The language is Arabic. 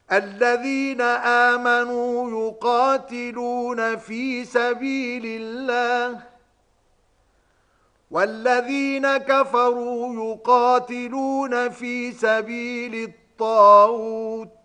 الذين آمنوا يقاتلون في سبيل الله والذين كفروا يقاتلون في سبيل الطاغوت